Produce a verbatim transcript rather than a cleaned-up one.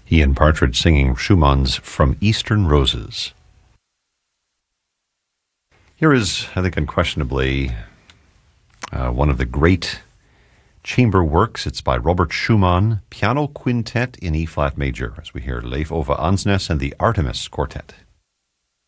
Ian Partridge singing Schumann's From Eastern Roses. Here is, I think, unquestionably uh, one of the great chamber works. It's by Robert Schumann, Piano Quintet in E-flat major, as we hear Leif Ove Ansnes and the Artemis Quartet.